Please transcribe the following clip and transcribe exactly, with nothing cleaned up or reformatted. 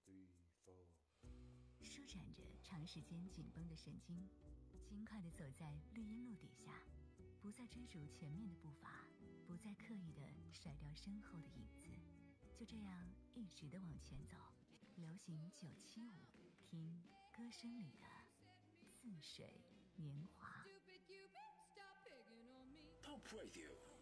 舒展着长时间紧绷的神经，轻快地走在绿荫路底下，不再追逐前面的步伐，不再刻意地甩掉身后的影子，就这样一直地往前走。流行九七五，听歌声里的似水年华。 Pop Radio